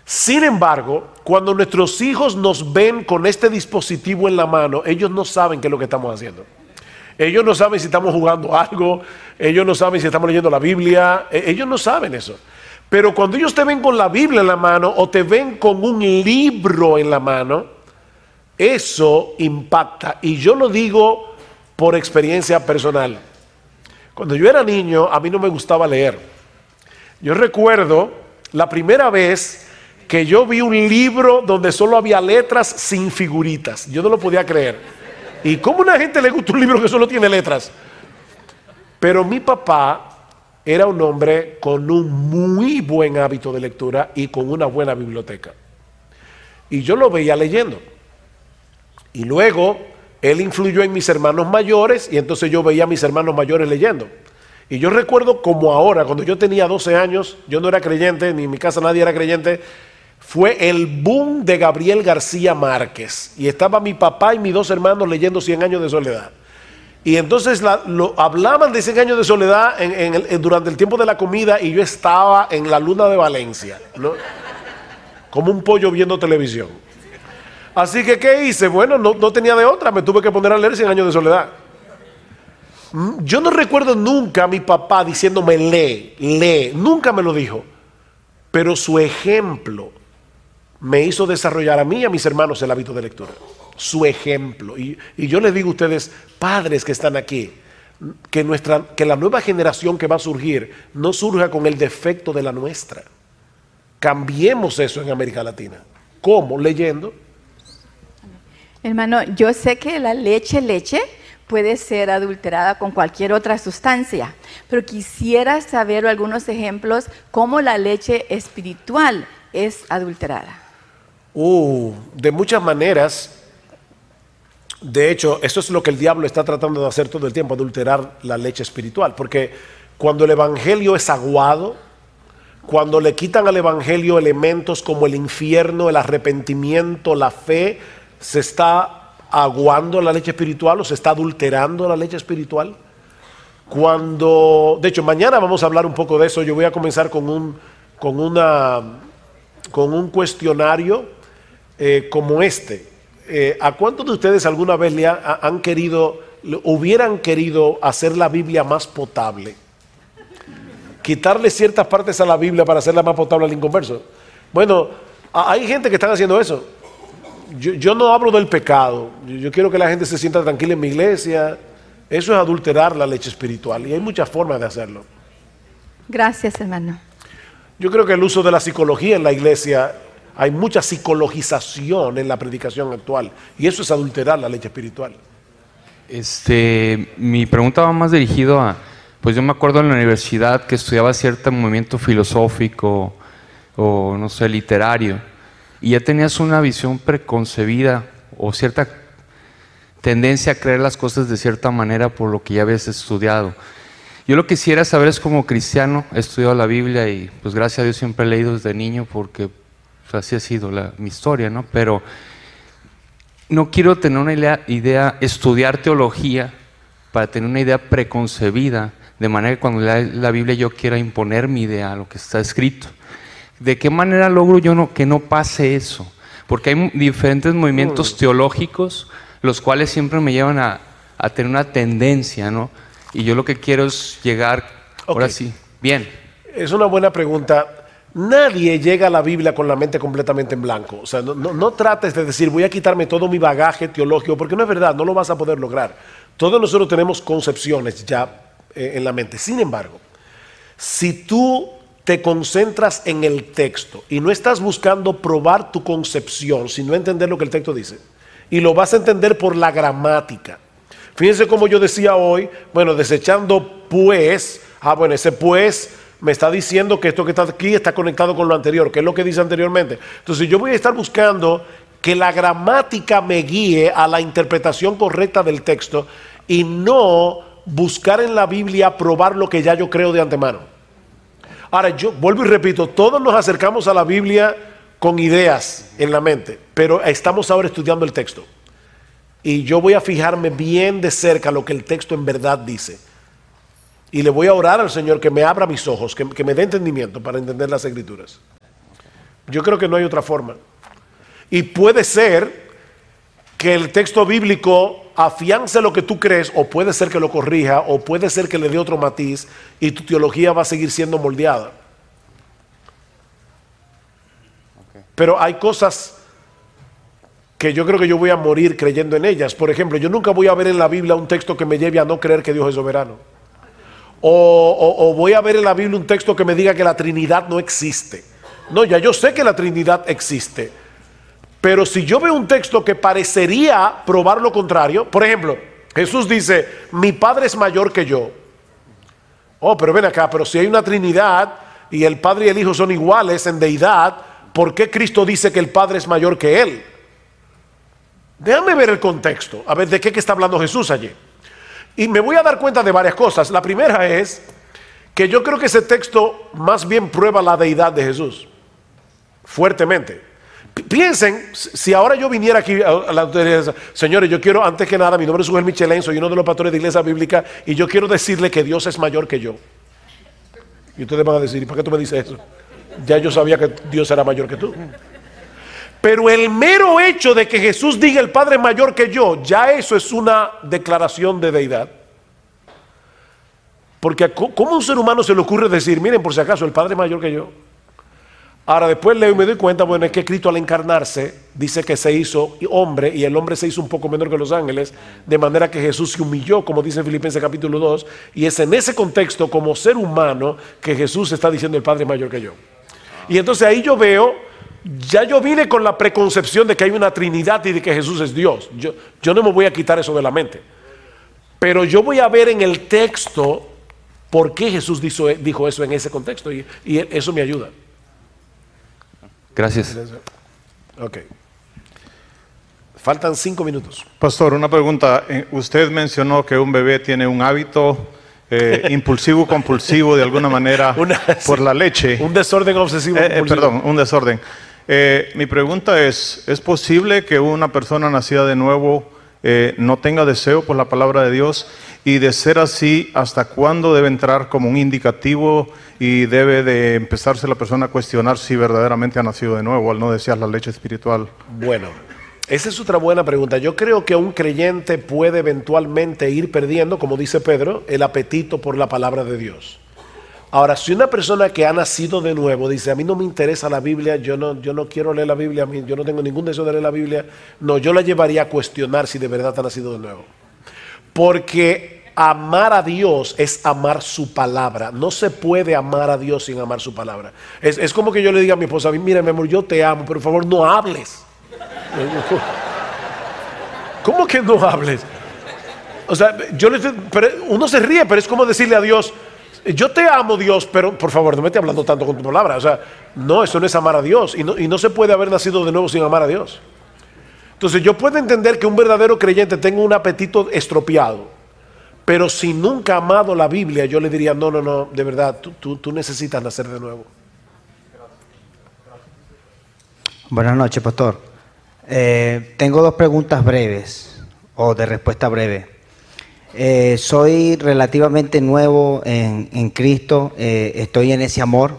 Sin embargo, cuando nuestros hijos nos ven con este dispositivo en la mano, ellos no saben qué es lo que estamos haciendo. Ellos no saben si estamos jugando algo, ellos no saben si estamos leyendo la Biblia, ellos no saben eso. Pero cuando ellos te ven con la Biblia en la mano o te ven con un libro en la mano, eso impacta. Y yo lo digo por experiencia personal. Cuando yo era niño, a mí no me gustaba leer. Yo recuerdo la primera vez que yo vi un libro donde solo había letras sin figuritas. Yo no lo podía creer. ¿Y cómo a una gente le gusta un libro que solo tiene letras? Pero mi papá era un hombre con un muy buen hábito de lectura y con una buena biblioteca. Y yo lo veía leyendo. Y luego él influyó en mis hermanos mayores y entonces yo veía a mis hermanos mayores leyendo. Y yo recuerdo como ahora, cuando yo tenía 12 años, yo no era creyente, ni en mi casa nadie era creyente, fue el boom de Gabriel García Márquez. Y estaba mi papá y mis dos hermanos leyendo 100 años de soledad. Y entonces hablaban de 100 años de soledad durante el tiempo de la comida y yo estaba en la luna de Valencia, ¿no? Como un pollo viendo televisión. Así que, ¿qué hice? Bueno, no tenía de otra, me tuve que poner a leer 100 años de soledad. Yo no recuerdo nunca a mi papá diciéndome lee, nunca me lo dijo. Pero su ejemplo me hizo desarrollar a mí y a mis hermanos el hábito de lectura. Su ejemplo. Y yo les digo a ustedes, padres que están aquí, que la nueva generación que va a surgir no surja con el defecto de la nuestra. Cambiemos eso en América Latina. ¿Cómo? Leyendo. Hermano, yo sé que la leche puede ser adulterada con cualquier otra sustancia, pero quisiera saber algunos ejemplos cómo la leche espiritual es adulterada. De muchas maneras. De hecho, eso es lo que el diablo está tratando de hacer todo el tiempo, adulterar la leche espiritual, porque cuando el evangelio es aguado, cuando le quitan al evangelio elementos como el infierno, el arrepentimiento, la fe, se está aguando la leche espiritual o se está adulterando la leche espiritual. De hecho, mañana vamos a hablar un poco de eso. Yo voy a comenzar con un cuestionario como este. ¿A cuántos de ustedes alguna vez hubieran querido hacer la Biblia más potable? Quitarle ciertas partes a la Biblia para hacerla más potable al inconverso. Bueno, hay gente que están haciendo eso. Yo no hablo del pecado. Yo quiero que la gente se sienta tranquila en mi iglesia. Eso es adulterar la leche espiritual y hay muchas formas de hacerlo. Gracias, hermano. Yo creo que el uso de la psicología en la iglesia, hay mucha psicologización en la predicación actual y eso es adulterar la leche espiritual. Mi pregunta va más dirigido a, pues yo me acuerdo en la universidad que estudiaba cierto movimiento filosófico o no sé, literario, y ya tenías una visión preconcebida o cierta tendencia a creer las cosas de cierta manera por lo que ya habías estudiado. Yo lo que quisiera saber es, como cristiano, he estudiado la Biblia y pues gracias a Dios siempre he leído desde niño porque pues, así ha sido mi historia, ¿no? Pero no quiero tener una idea, estudiar teología para tener una idea preconcebida, de manera que cuando lea la Biblia yo quiera imponer mi idea a lo que está escrito. ¿De qué manera logro yo que no pase eso? Porque hay diferentes movimientos teológicos, los cuales siempre me llevan a tener una tendencia, ¿no? Y yo lo que quiero es llegar, ahora sí, bien. Es una buena pregunta. Nadie llega a la Biblia con la mente completamente en blanco. O sea, no trates de decir, voy a quitarme todo mi bagaje teológico, porque no es verdad, no lo vas a poder lograr. Todos nosotros tenemos concepciones ya en la mente. Sin embargo, si tú te concentras en el texto y no estás buscando probar tu concepción, sino entender lo que el texto dice, y lo vas a entender por la gramática. Fíjense como yo decía hoy, bueno, desechando pues, bueno, ese pues me está diciendo que esto que está aquí está conectado con lo anterior, que es lo que dice anteriormente. Entonces yo voy a estar buscando que la gramática me guíe a la interpretación correcta del texto y no buscar en la Biblia probar lo que ya yo creo de antemano. Ahora, yo vuelvo y repito, todos nos acercamos a la Biblia con ideas en la mente, pero estamos ahora estudiando el texto. Y yo voy a fijarme bien de cerca lo que el texto en verdad dice. Y le voy a orar al Señor que me abra mis ojos, que me dé entendimiento para entender las Escrituras. Yo creo que no hay otra forma. Y puede ser que el texto bíblico afiance lo que tú crees, o puede ser que lo corrija, o puede ser que le dé otro matiz, y tu teología va a seguir siendo moldeada. Pero hay cosas que yo creo que yo voy a morir creyendo en ellas. Por ejemplo, yo nunca voy a ver en la Biblia un texto que me lleve a no creer que Dios es soberano. O voy a ver en la Biblia un texto que me diga que la Trinidad no existe. No, ya yo sé que la Trinidad existe. Pero si yo veo un texto que parecería probar lo contrario, por ejemplo, Jesús dice, mi Padre es mayor que yo. Oh, pero ven acá, pero si hay una Trinidad y el Padre y el Hijo son iguales en deidad, ¿por qué Cristo dice que el Padre es mayor que Él? Déjame ver el contexto, a ver de qué está hablando Jesús allí. Y me voy a dar cuenta de varias cosas. La primera es que yo creo que ese texto más bien prueba la deidad de Jesús, fuertemente. Piensen, si ahora yo viniera aquí a la autoridad, señores, yo quiero, antes que nada, mi nombre es Ugel Michelén, soy uno de los pastores de Iglesia Bíblica, y yo quiero decirle que Dios es mayor que yo. Y ustedes van a decir, ¿y por qué tú me dices eso? Ya yo sabía que Dios era mayor que tú. Pero el mero hecho de que Jesús diga el Padre es mayor que yo, ya eso es una declaración de deidad. Porque ¿cómo a un ser humano se le ocurre decir, miren, por si acaso, el Padre es mayor que yo? Ahora después leo y me doy cuenta, bueno, es que Cristo al encarnarse dice que se hizo hombre, y el hombre se hizo un poco menor que los ángeles, de manera que Jesús se humilló, como dice en Filipenses capítulo 2, y es en ese contexto, como ser humano, que Jesús está diciendo el Padre es mayor que yo. Y entonces ahí yo veo, ya yo vine con la preconcepción de que hay una Trinidad y de que Jesús es Dios. Yo no me voy a quitar eso de la mente. Pero yo voy a ver en el texto por qué Jesús dijo eso en ese contexto, y eso me ayuda. Gracias. Ok. Faltan 5 minutos. Pastor, una pregunta. Usted mencionó que un bebé tiene un hábito impulsivo, compulsivo, de alguna manera, por la leche. Un desorden obsesivo. Perdón, un desorden. Mi pregunta ¿es posible que una persona nacida de nuevo no tenga deseo por la palabra de Dios? Y de ser así, ¿hasta cuándo debe entrar como un indicativo y debe de empezarse la persona a cuestionar si verdaderamente ha nacido de nuevo al no desear la leche espiritual? Bueno, esa es otra buena pregunta. Yo creo que un creyente puede eventualmente ir perdiendo, como dice Pedro, el apetito por la palabra de Dios. Ahora, si una persona que ha nacido de nuevo dice, a mí no me interesa la Biblia, yo no quiero leer la Biblia, yo no tengo ningún deseo de leer la Biblia, no, yo la llevaría a cuestionar si de verdad ha nacido de nuevo. Porque amar a Dios es amar su palabra. No se puede amar a Dios sin amar su palabra. Es como que yo le diga a mi esposa, mira mi amor, yo te amo, pero por favor no hables. ¿Cómo que no hables? O sea, uno se ríe, pero es como decirle a Dios, yo te amo Dios, pero por favor no me estés hablando tanto con tu palabra. O sea, no, eso no es amar a Dios, y no se puede haber nacido de nuevo sin amar a Dios. Entonces yo puedo entender que un verdadero creyente tenga un apetito estropeado, pero si nunca ha amado la Biblia, yo le diría, no, de verdad, tú necesitas nacer de nuevo. Buenas noches, pastor. Tengo 2 preguntas breves, o de respuesta breve. Soy relativamente nuevo en Cristo, estoy en ese amor,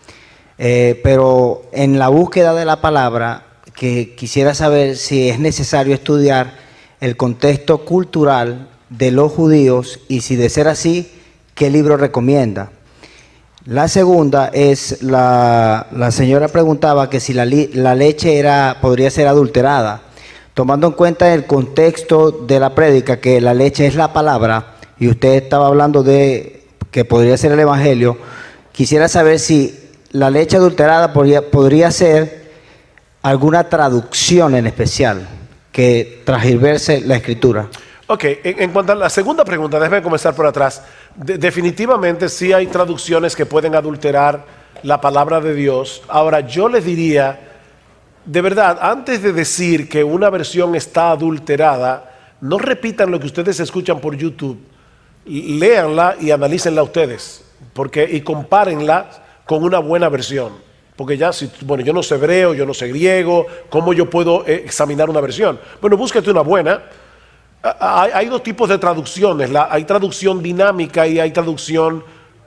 pero en la búsqueda de la palabra, que quisiera saber si es necesario estudiar el contexto cultural de los judíos, y si de ser así, ¿qué libro recomienda? La segunda es, la señora preguntaba que si la leche podría ser adulterada, tomando en cuenta el contexto de la prédica, que la leche es la palabra, y usted estaba hablando de que podría ser el evangelio. Quisiera saber si la leche adulterada podría ser alguna traducción en especial que transgiverse la escritura. Ok, en cuanto a la segunda pregunta, déjeme comenzar por atrás. Definitivamente sí hay traducciones que pueden adulterar la palabra de Dios. Ahora, yo les diría, de verdad, antes de decir que una versión está adulterada, no repitan lo que ustedes escuchan por YouTube. Léanla y analícenla ustedes, y compárenla con una buena versión. Porque ya, yo no sé hebreo, yo no sé griego, ¿cómo yo puedo examinar una versión? Bueno, búsquete una buena. Hay 2 tipos de traducciones, hay traducción dinámica y hay traducción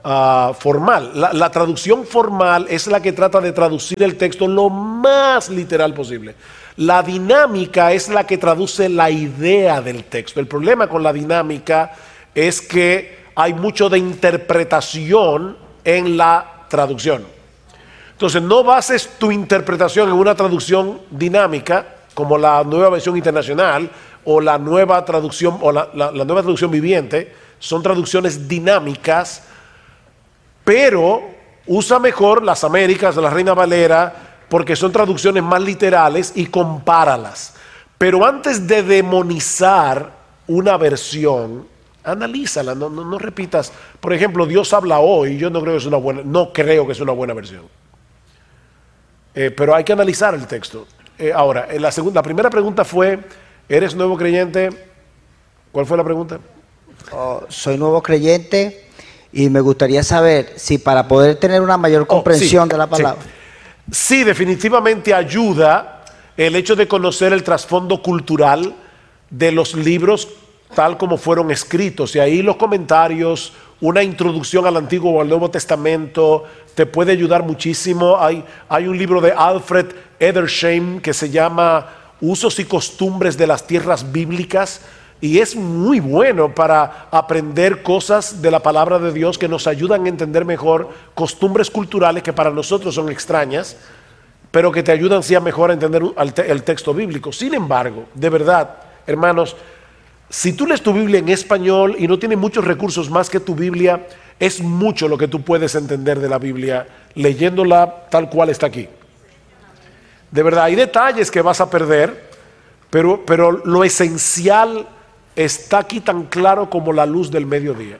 formal. La traducción formal es la que trata de traducir el texto lo más literal posible. La dinámica es la que traduce la idea del texto. El problema con la dinámica es que hay mucho de interpretación en la traducción. Entonces, no bases tu interpretación en una traducción dinámica, como la Nueva Versión Internacional o la Nueva Traducción o la Nueva Traducción Viviente. Son traducciones dinámicas, pero usa mejor las Américas, la Reina Valera, porque son traducciones más literales, y compáralas. Pero antes de demonizar una versión, analízala, no repitas. Por ejemplo, Dios habla hoy, yo no creo que es una buena versión. Pero hay que analizar el texto. Ahora, la primera pregunta fue, ¿eres nuevo creyente? ¿Cuál fue la pregunta? Soy nuevo creyente y me gustaría saber si para poder tener una mayor comprensión de la palabra. Sí, definitivamente ayuda el hecho de conocer el trasfondo cultural de los libros tal como fueron escritos. Y ahí los comentarios, una introducción al Antiguo o al Nuevo Testamento te puede ayudar muchísimo. Hay un libro de Alfred Edersheim que se llama Usos y Costumbres de las Tierras Bíblicas, y es muy bueno para aprender cosas de la palabra de Dios que nos ayudan a entender mejor costumbres culturales que para nosotros son extrañas, pero que te ayudan sí a mejor a entender el texto bíblico. Sin embargo, de verdad, hermanos, si tú lees tu Biblia en español y no tienes muchos recursos más que tu Biblia, es mucho lo que tú puedes entender de la Biblia leyéndola tal cual está aquí. De verdad, hay detalles que vas a perder, pero lo esencial está aquí tan claro como la luz del mediodía.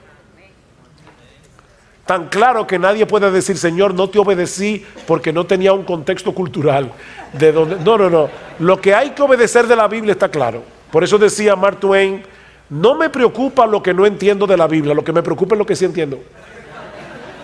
Tan claro que nadie puede decir, Señor, no te obedecí porque no tenía un contexto cultural. No. Lo que hay que obedecer de la Biblia está claro. Por eso decía Mark Twain, no me preocupa lo que no entiendo de la Biblia, lo que me preocupa es lo que sí entiendo.